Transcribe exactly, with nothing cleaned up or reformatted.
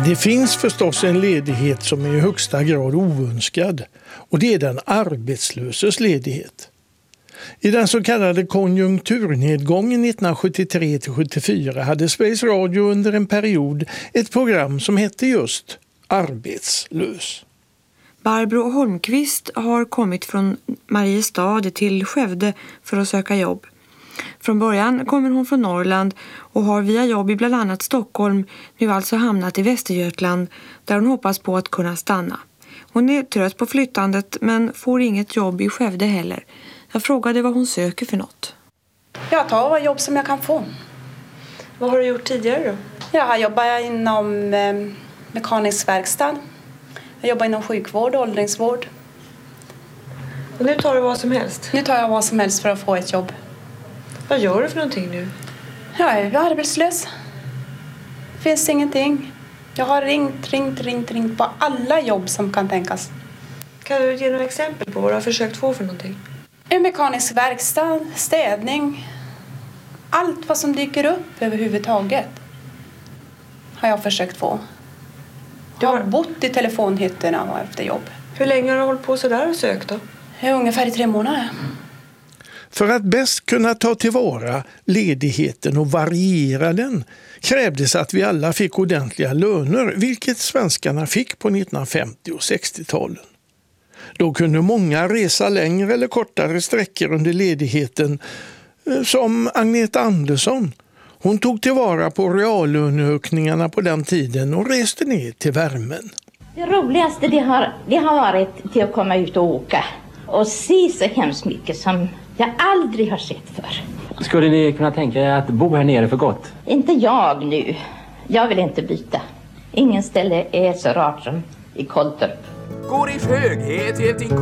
Men det finns förstås en ledighet som är i högsta grad oönskad, och det är den arbetslöses ledighet. I den så kallade konjunkturnedgången nittonhundrasjuttiotre till sjuttiofyra hade Sveriges Radio under en period ett program som hette just Arbetslös. Barbro Holmqvist har kommit från Mariestad till Skövde för att söka jobb. Från början kommer hon från Norrland och har via jobb i bland annat Stockholm nu alltså hamnat i Västergötland, där hon hoppas på att kunna stanna. Hon är trött på flyttandet men får inget jobb i Skövde heller. Jag frågade vad hon söker för något. Jag tar vad jobb som jag kan få. Vad har du gjort tidigare då? Jag har jobbat inom eh, mekanisk verkstad. Jag jobbar inom sjukvård och åldringsvård. Och nu tar du vad som helst? Nu tar jag vad som helst för att få ett jobb. Vad gör du för någonting nu? Jag är arbetslös. Det finns ingenting. Jag har ringt, ringt, ringt, ringt på alla jobb som kan tänkas. Kan du ge några exempel på vad du har försökt få för någonting? En mekanisk verkstad, städning. Allt vad som dyker upp överhuvudtaget har jag försökt få. Jag har bott i telefonhytterna och efter jobb. Hur länge har du hållit på så där och sökt då? Ungefär i tre månader. För att bäst kunna ta tillvara ledigheten och variera den krävdes att vi alla fick ordentliga löner, vilket svenskarna fick på nittonhundrafemtio- och sextiotalen. Då kunde många resa längre eller kortare sträckor under ledigheten, som Agneta Andersson. Hon tog tillvara på reallöneökningarna på den tiden och reste ner till värmen. Det roligaste det har, det har varit till att komma ut och åka och se så hemskt mycket som jag aldrig har sett förr. Skulle ni kunna tänka er att bo här nere för gott? Inte jag nu. Jag vill inte byta. Ingen ställe är så rart som i Koltorp. Går i höghet helt in